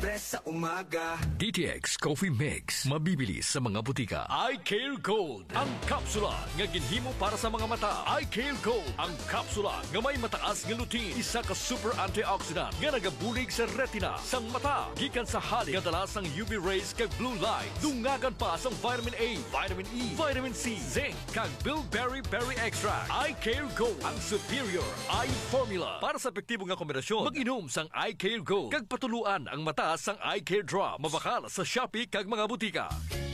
libre sa umaga. DTX Coffee Mix. Mabibili sa mga butika. I Care Gold. Ang kapsula nga ginhimo para sa mga mata. I Care Gold. Ang kapsula nga may mataas nga lutein. Isa ka super antioxidant nga nagabulig sa retina sang mata. Gikan sa halik nga dala sang UV rays kag blue light. Dungagan pa sang vitamin A, vitamin E, vitamin C, zinc kag bilberry berry extract. I Care Gold. Ang superior eye formula. Para sa epektibong nga kombinasyon, mag-inom sang I Care Gold. Kag patuluan ang mata sang I Care Drop. Mabakal sa Shopee kag mga butika.